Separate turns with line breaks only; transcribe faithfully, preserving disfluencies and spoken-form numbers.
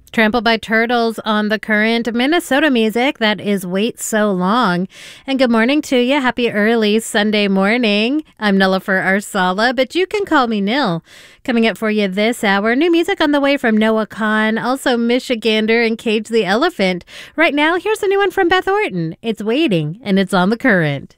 Trampled by Turtles on the Current, Minnesota music that is Wait So Long. And good morning to you. Happy early Sunday morning. I'm Nilofer Arsala, but you can call me Nil. Coming up for you this hour, new music on the way from Noah Kahan, also Michigander and Cage the Elephant. Right now, here's a new one from Beth Orton. It's Waiting, and it's on the Current.